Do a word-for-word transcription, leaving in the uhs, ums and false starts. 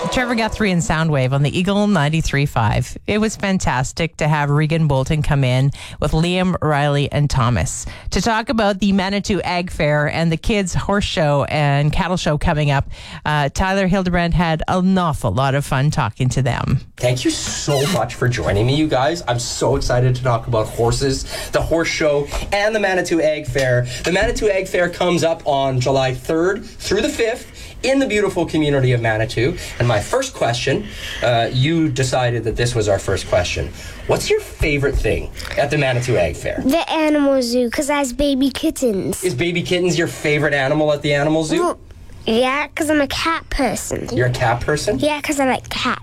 Trevor Guthrie and Soundwave on the Eagle ninety-three point five. It was fantastic to have Regan Bolton come in with Liam, Riley, and Thomas to talk about the Manitou Ag Fair and the kids' horse show and cattle show coming up. Uh, Tyler Hildebrand had an awful lot of fun talking to them. Thank you so much for joining me, you guys. I'm so excited to talk about horses, the horse show, and the Manitou Ag Fair. The Manitou Ag Fair comes up on July third through the fifth in the beautiful community of Manitou. And my first question, uh, you decided that this was our first question. What's your favorite thing at the Manitou Ag Fair? The animal zoo, because it has baby kittens. Is baby kittens your favorite animal at the animal zoo? Well, yeah, because I'm a cat person. You're a cat person? Yeah, because I like cats.